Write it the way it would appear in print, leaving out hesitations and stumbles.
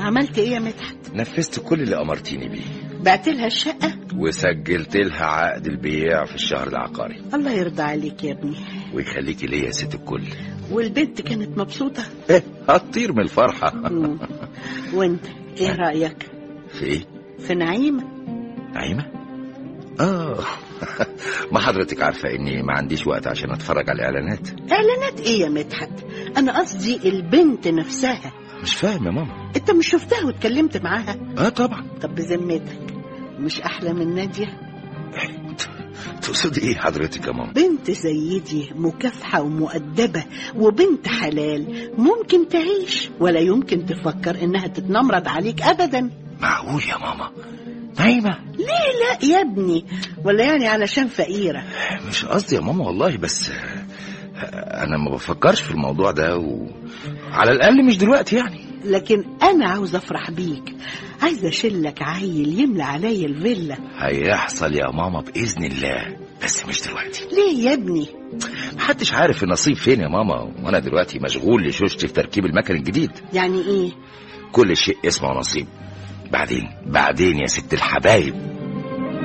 عملت ايه يا مدحت؟ نفذت كل اللي امرتيني بيه. بعت لها الشقة وسجلت لها عقد البيع في الشهر العقاري. الله يرضى عليك يا ابني ويخليكي ليا يا ست الكل. والبنت كانت مبسوطة؟ هتطير من الفرحة. وانت ايه رأيك؟ في ايه؟ في نعيمة. نعيمة؟ ما حضرتك عارفة اني ما عنديش وقت عشان اتفرج على الاعلانات. اعلانات ايه يا مدحت؟ انا قصدي البنت نفسها. مش فاهم يا ماما. انت مش شفتها واتكلمت معاها؟ طبعا. طب بذمتك مش احلى من نادية؟ تقصد ايه حضرتك يا ماما؟ بنت زي دي مكافحة ومؤدبة وبنت حلال، ممكن تعيش ولا يمكن تفكر انها تتنمرض عليك ابدا. معقول يا ماما؟ نعيمة؟ ليه لا يا ابني؟ ولا يعني علشان فقيرة؟ مش قصدي يا ماما والله، بس انا ما بفكرش في الموضوع ده، وعلى الاقل مش دلوقتي يعني. لكن انا عاوز افرح بيك، عايزه اشيلك عيل يملى عليا الفيلا. هيحصل يا ماما باذن الله، بس مش دلوقتي. ليه يا ابني؟ محدش عارف النصيب فين يا ماما، وانا دلوقتي مشغول لشوشتي في تركيب المكن الجديد. يعني ايه؟ كل شيء اسمه نصيب. بعدين يا ست الحبايب